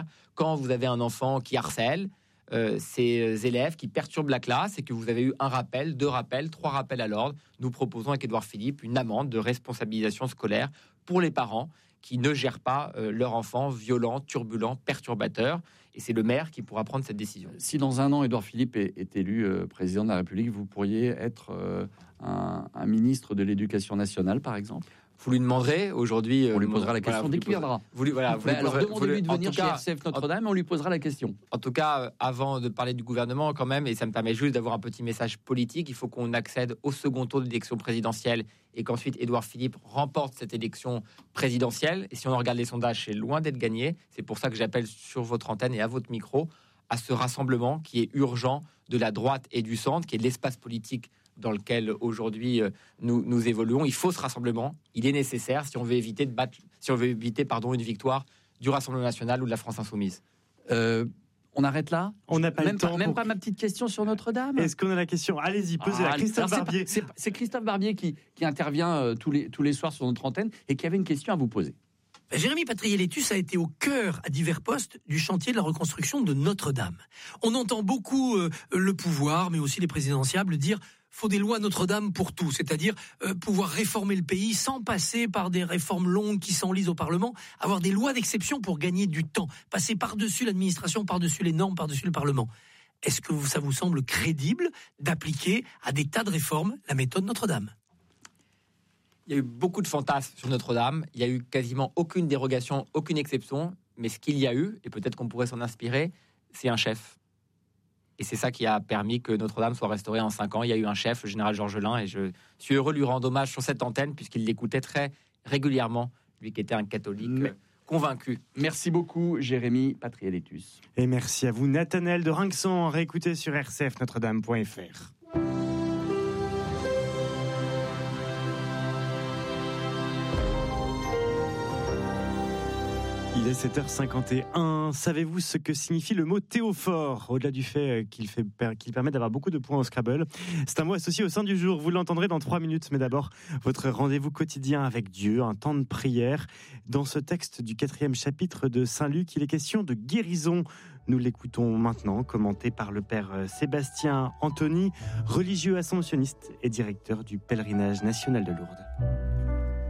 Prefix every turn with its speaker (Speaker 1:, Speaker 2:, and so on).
Speaker 1: scolaire. Quand vous avez un enfant qui harcèle ces élèves, qui perturbent la classe et que vous avez eu 1 rappel, 2 rappels, 3 rappels à l'ordre, nous proposons avec Édouard Philippe une amende de responsabilisation scolaire pour les parents qui ne gèrent pas leur enfant violent, turbulent, perturbateur. Et c'est le maire qui pourra prendre cette décision.
Speaker 2: Si dans 1 an, Édouard Philippe est élu président de la République, vous pourriez être un ministre de l'Éducation nationale, par exemple ?
Speaker 1: Vous lui demanderez aujourd'hui...
Speaker 2: on lui posera la question dès qu'il viendra. Alors demandez-lui de venir chez RCF Notre-Dame et on lui posera la question.
Speaker 1: En tout cas, avant de parler du gouvernement quand même, et ça me permet juste d'avoir un petit message politique, il faut qu'on accède au second tour de l'élection présidentielle et qu'ensuite Édouard Philippe remporte cette élection présidentielle. Et si on regarde les sondages, c'est loin d'être gagné. C'est pour ça que j'appelle sur votre antenne et à votre micro à ce rassemblement qui est urgent de la droite et du centre, qui est l'espace politique dans lequel aujourd'hui nous évoluons. Il faut ce rassemblement, il est nécessaire si on veut éviter une victoire du Rassemblement national ou de la France insoumise.
Speaker 2: On arrête là ?
Speaker 3: On n'a pas le temps.
Speaker 2: Même pas ma petite question sur Notre-Dame ?
Speaker 3: Est-ce qu'on a la question ? Allez-y, posez-la. Christophe Barbier.
Speaker 2: C'est Christophe Barbier qui intervient tous les soirs sur notre antenne et qui avait une question à vous poser.
Speaker 4: Jérémy Patrielletus a été au cœur, à divers postes, du chantier de la reconstruction de Notre-Dame. On entend beaucoup le pouvoir, mais aussi les présidentiables, dire « faut des lois Notre-Dame pour tout », c'est-à-dire pouvoir réformer le pays sans passer par des réformes longues qui s'enlisent au Parlement, avoir des lois d'exception pour gagner du temps, passer par-dessus l'administration, par-dessus les normes, par-dessus le Parlement. Est-ce que ça vous semble crédible d'appliquer à des tas de réformes la méthode Notre-Dame ?
Speaker 1: Il y a eu beaucoup de fantasmes sur Notre-Dame. Il y a eu quasiment aucune dérogation, aucune exception. Mais ce qu'il y a eu, et peut-être qu'on pourrait s'en inspirer, c'est un chef. Et c'est ça qui a permis que Notre-Dame soit restaurée en 5 ans. Il y a eu un chef, le général Georges Lain, et je suis heureux de lui rendre hommage sur cette antenne, puisqu'il l'écoutait très régulièrement, lui qui était un catholique convaincu.
Speaker 2: Merci beaucoup, Jérémy Patrielletus.
Speaker 3: Et merci à vous, Nathanaël de Rinxan, réécoutez sur rcfnotredame.fr. Il est 7h51. Savez-vous ce que signifie le mot théophore ? Au-delà du fait qu'il permet d'avoir beaucoup de points au Scrabble, c'est un mot associé au sein du jour. Vous l'entendrez dans 3 minutes, mais d'abord, votre rendez-vous quotidien avec Dieu, un temps de prière. Dans ce texte du 4e chapitre de Saint-Luc, il est question de guérison. Nous l'écoutons maintenant, commenté par le père Sébastien Anthony, religieux assomptionniste et directeur du pèlerinage national de Lourdes.